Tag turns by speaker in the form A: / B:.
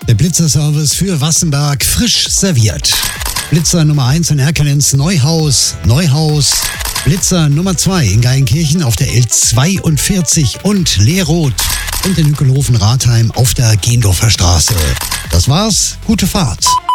A: Der Blitzerservice für Wassenberg frisch serviert. Blitzer Nummer 1 in Erkelenz Neuhaus. Blitzer Nummer 2 in Geilenkirchen auf der L42 und Leerroth. Und in Hückelhofen-Rathheim auf der Gendorfer Straße. Das war's. Gute Fahrt.